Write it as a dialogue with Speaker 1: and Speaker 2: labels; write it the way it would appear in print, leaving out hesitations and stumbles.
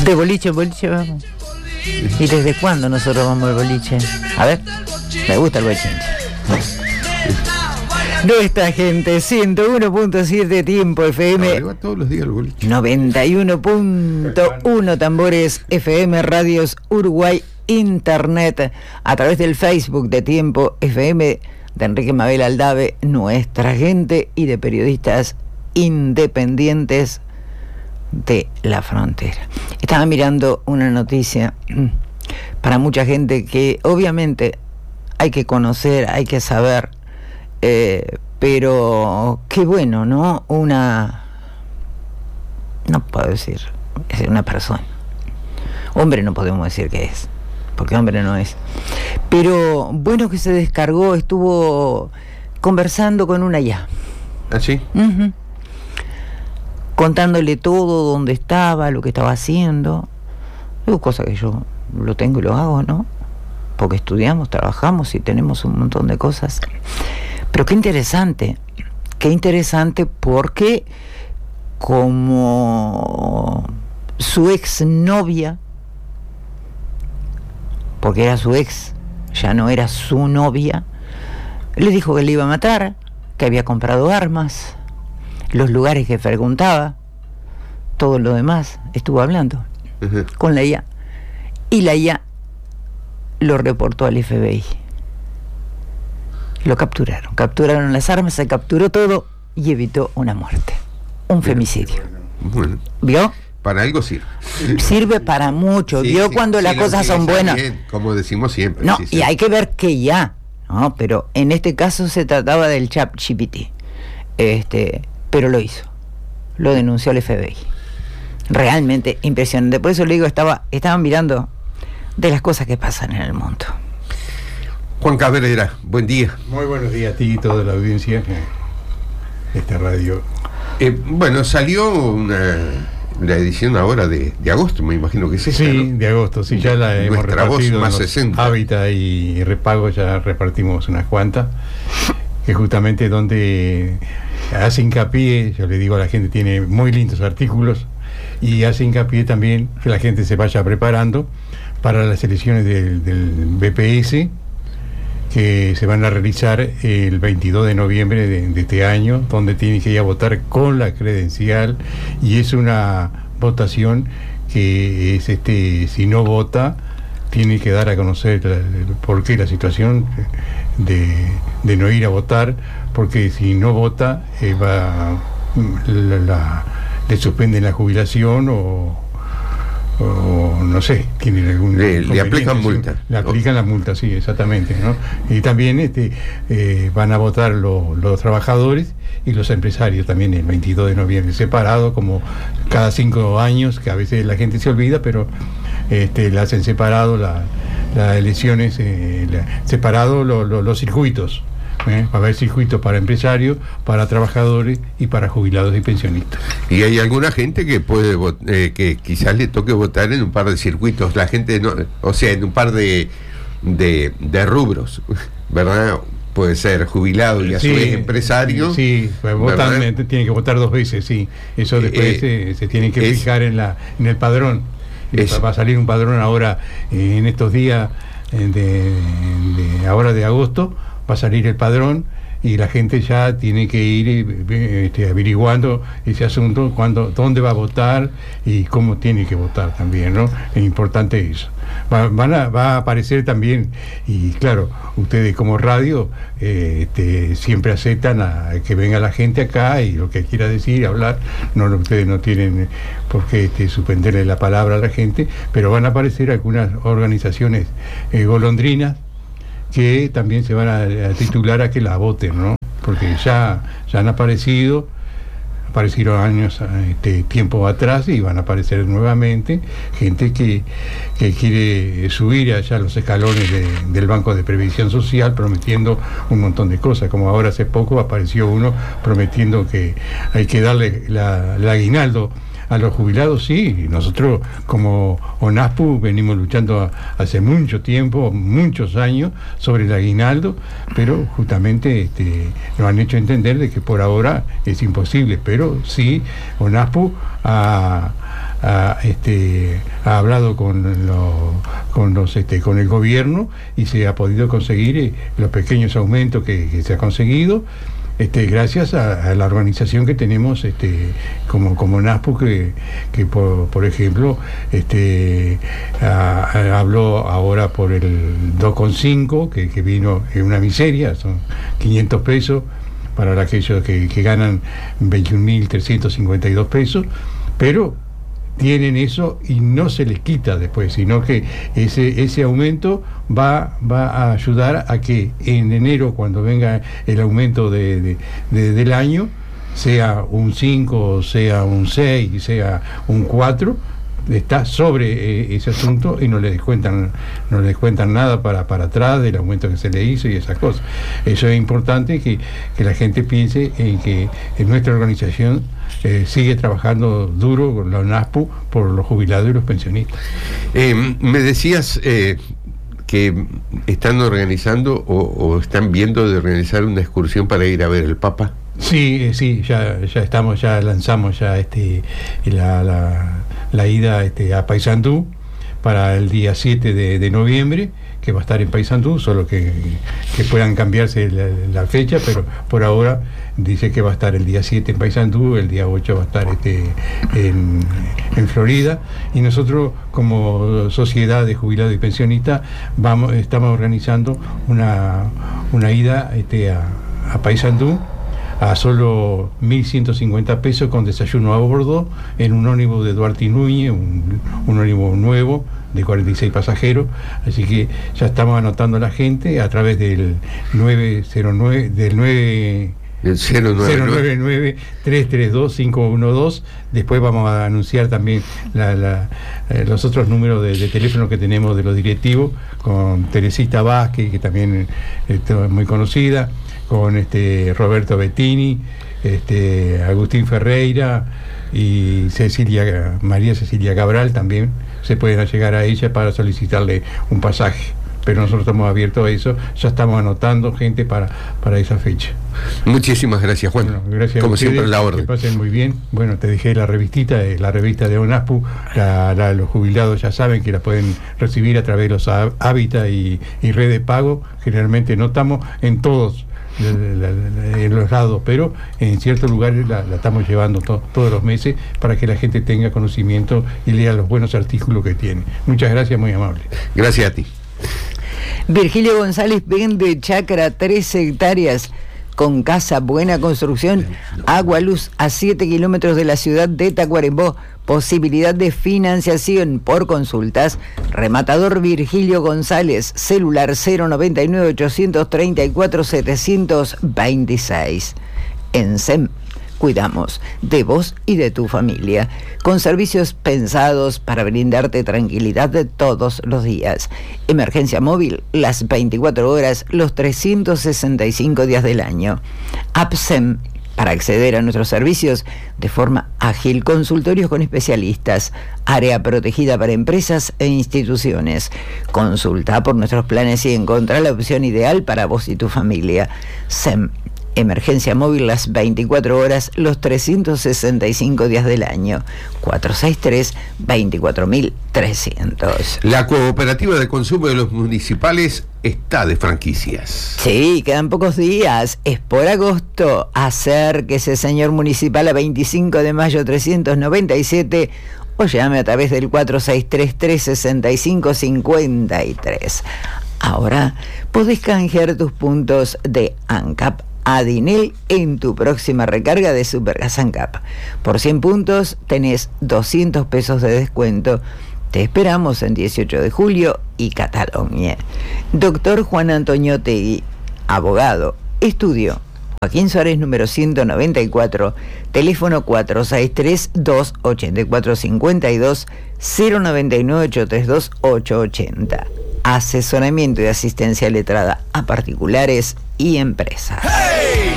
Speaker 1: De boliche en boliche vamos. ¿Y desde cuándo nosotros vamos al boliche? A ver, me gusta el bochinche. Nuestra gente, 101.7 Tiempo FM,
Speaker 2: Va todos los días al boliche.
Speaker 1: 91.1 Tambores FM, Radios Uruguay, Internet, a través del Facebook de Tiempo FM, de Enrique Mabel Aldave, nuestra gente, y de periodistas independientes de la frontera. Estaba mirando una noticia para mucha gente que obviamente hay que conocer, hay que saber, pero qué bueno, ¿no? No puedo decir, es una persona. Hombre no podemos decir que es, porque hombre no es. Pero bueno que se descargó, estuvo conversando con una IA.
Speaker 2: ¿Ah, sí?
Speaker 1: Uh-huh. Contándole todo, dónde estaba, lo que estaba haciendo. Es cosa que yo lo tengo y lo hago, ¿no? Porque estudiamos, trabajamos y tenemos un montón de cosas. Pero qué interesante porque como su exnovia, porque era su ex, ya no era su novia, le dijo que le iba a matar, que había comprado armas, los lugares que frecuentaba, todo lo demás, estuvo hablando con la IA, y la IA lo reportó al FBI. Lo capturaron las armas, se capturó todo y evitó una muerte, un femicidio.
Speaker 2: Bueno,
Speaker 1: ¿Vio?
Speaker 2: para algo sirve.
Speaker 1: Sirve para mucho.
Speaker 2: Sí,
Speaker 1: ¿Vio
Speaker 2: sí,
Speaker 1: cuando
Speaker 2: sí,
Speaker 1: las cosas son buenas?
Speaker 2: Bien, como decimos siempre.
Speaker 1: No,
Speaker 2: sí,
Speaker 1: y hay que ver que ya, ¿no? Pero en este caso se trataba del ChatGPT. Pero lo hizo. Lo denunció al FBI. Realmente impresionante. Por eso le digo, estaban mirando de las cosas que pasan en el mundo.
Speaker 2: Juan Cabrera, buen día.
Speaker 3: Muy buenos días a ti y toda la audiencia de esta radio.
Speaker 2: Bueno, salió la edición ahora de agosto, me imagino que es esta,
Speaker 3: Sí,
Speaker 2: ¿no?
Speaker 3: de agosto, sí, ya la hemos
Speaker 2: Nuestra
Speaker 3: repartido.
Speaker 2: Voz más
Speaker 3: en los
Speaker 2: 60.
Speaker 3: Hábitat y Repago ya repartimos unas cuantas, que justamente donde hace hincapié, yo le digo a la gente, tiene muy lindos artículos, y hace hincapié también que la gente se vaya preparando para las elecciones del BPS, que se van a realizar el 22 de noviembre de este año, donde tiene que ir a votar con la credencial, y es una votación que es si no vota, tiene que dar a conocer por qué la situación de no ir a votar, porque si no vota le suspenden la jubilación o no sé, tienen algún
Speaker 2: le aplican multa.
Speaker 3: Le aplican la multa, sí, exactamente, ¿no? Y también van a votar los trabajadores y los empresarios también el 22 de noviembre, separado, como cada 5 años, que a veces la gente se olvida, pero la hacen separado las elecciones, separado los circuitos. Va a haber circuitos para empresarios, para trabajadores y para jubilados y pensionistas.
Speaker 2: Y hay alguna gente que puede que quizás le toque votar en un par de circuitos, la gente no, o sea, en un par de rubros, ¿verdad? Puede ser jubilado y a su vez empresario.
Speaker 3: Sí, pues tiene que votar 2 veces, sí. Eso después se tiene que fijar en el padrón. Va a salir un padrón ahora, en estos días ahora de agosto. Va a salir el padrón y la gente ya tiene que ir averiguando ese asunto, dónde va a votar y cómo tiene que votar también, ¿no? Es importante eso. Va a aparecer también, y claro, ustedes como radio siempre aceptan a que venga la gente acá y lo que quiera decir, hablar. Ustedes no tienen por qué suspenderle la palabra a la gente, pero van a aparecer algunas organizaciones golondrinas que también se van a titular a que la voten, ¿no? Porque ya han aparecieron años, tiempo atrás, y van a aparecer nuevamente gente que quiere subir allá los escalones del Banco de Previsión Social, prometiendo un montón de cosas, como ahora hace poco apareció uno prometiendo que hay que darle el aguinaldo a los jubilados. Sí, nosotros como ONASPU venimos luchando hace mucho tiempo, muchos años, sobre el aguinaldo, pero justamente nos han hecho entender de que por ahora es imposible, pero sí, ONASPU ha ha hablado con el gobierno y se ha podido conseguir los pequeños aumentos que se ha conseguido. Gracias a la organización que tenemos como NASPU, que por ejemplo habló ahora por el 2,5 que vino en una miseria, son 500 pesos para aquellos que ganan 21.352 pesos, pero tienen eso y no se les quita después, sino que ese aumento va a ayudar a que en enero, cuando venga el aumento del año, sea un 5, sea un 6, sea un 4, está sobre ese asunto y no le descuentan nada para atrás del aumento que se le hizo y esas cosas. Eso es importante, que la gente piense en que en nuestra organización sigue trabajando duro con la NASPU por los jubilados y los pensionistas.
Speaker 2: Me decías que están organizando o están viendo de organizar una excursión para ir a ver al Papa.
Speaker 3: Sí, ya estamos, ya lanzamos ya la ida a Paysandú para el día 7 de noviembre, que va a estar en Paysandú, solo que puedan cambiarse la fecha, pero por ahora dice que va a estar el día 7 en Paysandú, el día 8 va a estar en Florida, y nosotros como sociedad de jubilados y pensionistas estamos organizando una ida a Paysandú a solo 1.150 pesos con desayuno a bordo en un ómnibus de Duarte y Núñez, un ómnibus nuevo de 46 pasajeros, así que ya estamos anotando a la gente a través del 099-332-512. Después vamos a anunciar también los otros números de teléfono que tenemos de los directivos, con Teresita Vázquez, que también es muy conocida, con Roberto Bettini, Agustín Ferreira y María Cecilia Cabral. También se pueden llegar a ella para solicitarle un pasaje, pero nosotros estamos abiertos a eso, ya estamos anotando gente para esa fecha.
Speaker 2: Muchísimas gracias, Juan.
Speaker 3: Bueno, gracias
Speaker 2: como
Speaker 3: a ustedes,
Speaker 2: siempre, la orden.
Speaker 3: que pasen muy bien. Bueno, te dejé la revista de ONASPU, los jubilados ya saben que la pueden recibir a través de los Hábitat y Red de Pago. Generalmente no estamos en todos en los lados, pero en ciertos lugares la estamos llevando todos los meses para que la gente tenga conocimiento y lea los buenos artículos que tiene. Muchas gracias, muy amable.
Speaker 2: Gracias a ti.
Speaker 1: Virgilio González vende chacra 13 hectáreas con casa, buena construcción, agua, luz a 7 kilómetros de la ciudad de Tacuarembó. Posibilidad de financiación por consultas. Rematador Virgilio González, celular 099-834-726. En SEM cuidamos de vos y de tu familia, con servicios pensados para brindarte tranquilidad de todos los días. Emergencia móvil, las 24 horas, los 365 días del año. AppSem, para acceder a nuestros servicios de forma ágil, consultorios con especialistas, área protegida para empresas e instituciones. Consulta por nuestros planes y encontrá la opción ideal para vos y tu familia. SEM, emergencia móvil las 24 horas, los 365 días del año. 463-24300.
Speaker 2: La cooperativa de consumo de los municipales está de franquicias.
Speaker 1: Sí, quedan pocos días. Es por agosto. Acérquese, señor municipal, a 25 de mayo 397 o llame a través del 463-365-53. Ahora podés canjear tus puntos de ANCAP a Dinel en tu próxima recarga de Supergas ANCAP. Por 100 puntos tenés 200 pesos de descuento. Te esperamos en 18 de julio y Cataluña. Doctor Juan Antonio Tegui, abogado, estudio. Joaquín Suárez, número 194, teléfono 463-284-52, 099-832-880. Asesoramiento y asistencia letrada a particulares y empresas.